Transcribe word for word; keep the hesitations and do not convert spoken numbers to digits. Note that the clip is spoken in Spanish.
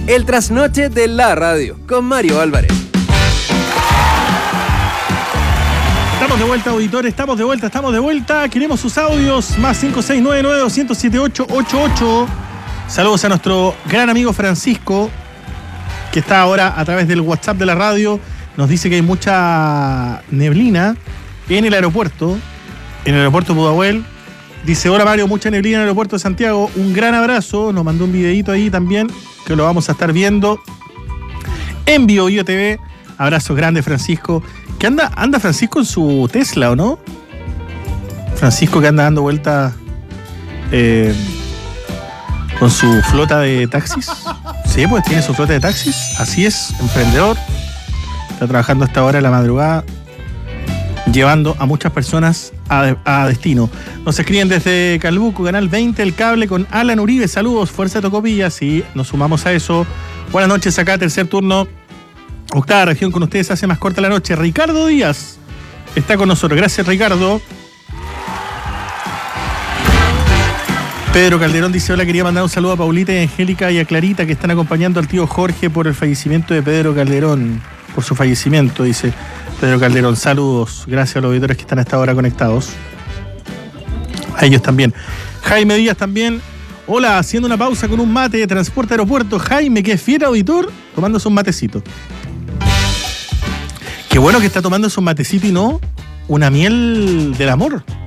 El trasnoche de la radio, con Mario Álvarez. Estamos de vuelta, auditores, estamos de vuelta, estamos de vuelta. Queremos sus audios, más cinco seis nueve nueve dos cero siete ocho ocho ocho. Saludos a nuestro gran amigo Francisco, que está ahora a través del WhatsApp de la radio. Nos dice que hay mucha neblina en el aeropuerto, en el aeropuerto Pudahuel. Dice, hola Mario, mucha neblina en el aeropuerto de Santiago. Un gran abrazo, nos mandó un videito ahí también, que lo vamos a estar viendo en Bio Bio T V. Abrazo grande, Francisco. ¿Qué anda? ¿Anda Francisco en su Tesla o no? Francisco que anda dando vueltas eh, con su flota de taxis. Sí, pues tiene su flota de taxis. Así es, emprendedor. Está trabajando hasta ahora en la madrugada, llevando a muchas personas a, a destino. Nos escriben desde Calbuco, Canal veinte, El Cable, con Alan Uribe. Saludos, Fuerza de Tocopilla. Sí, nos sumamos a eso. Buenas noches, acá, tercer turno. Octava región con ustedes, hace más corta la noche. Ricardo Díaz está con nosotros. Gracias, Ricardo. Pedro Calderón dice, hola, quería mandar un saludo a Paulita y Angélica y a Clarita, que están acompañando al tío Jorge por el fallecimiento de Pedro Calderón. Por su fallecimiento, dice Pedro Calderón. Saludos. Gracias a los auditores que están hasta ahora conectados. A ellos también. Jaime Díaz también. Hola, haciendo una pausa con un mate de Transporte Aeropuerto. Jaime, que es fiel auditor, tomándose un matecito. Qué bueno que está tomando su matecito y no una miel del amor.